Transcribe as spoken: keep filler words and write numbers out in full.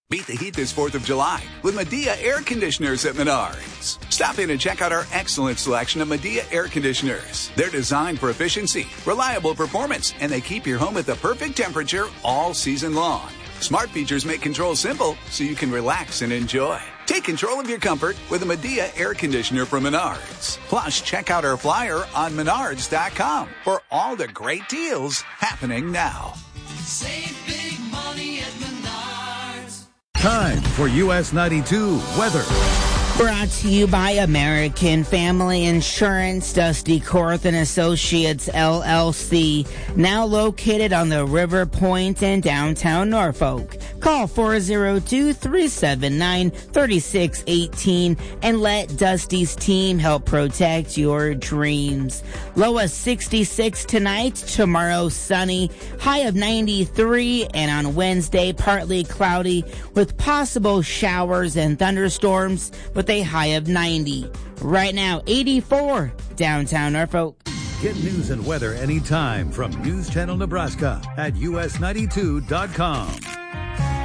Beat the heat this fourth of July with Medea Air Conditioners at Menards. Stop in and check out our excellent selection of Medea Air Conditioners. They're designed for efficiency, reliable performance, and they keep your home at the perfect temperature all season long. Smart features make control simple so you can relax and enjoy. Take control of your comfort with a Medea Air Conditioner from Menards. Plus, check out our flyer on menards dot com for all the great deals happening now. Save big money at Menards. Time for U S ninety-two weather. Brought to you by American Family Insurance, Dusty Korth and Associates, L L C, now located on the River Point in downtown Norfolk. Call four oh two, three seven nine, three six one eight and let Dusty's team help protect your dreams. Low of sixty-six tonight, tomorrow sunny, high of ninety-three, and on Wednesday partly cloudy with possible showers and thunderstorms with a high of ninety. Right now, eighty-four, downtown Norfolk. Get news and weather anytime from News Channel Nebraska at U S ninety-two dot com.